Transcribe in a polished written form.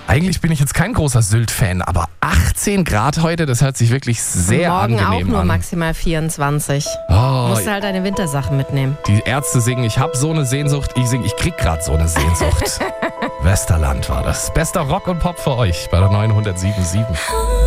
Eigentlich bin ich jetzt kein großer Sylt-Fan, aber 18 Grad heute, das hört sich wirklich sehr Morgen angenehm auch nur an. maximal 24. Oh, Musst du halt deine Wintersachen mitnehmen. die Ärzte singen, ich habe so eine Sehnsucht, ich krieg gerade so eine Sehnsucht. Westerland war das. Bester Rock und Pop für euch bei der 907.7.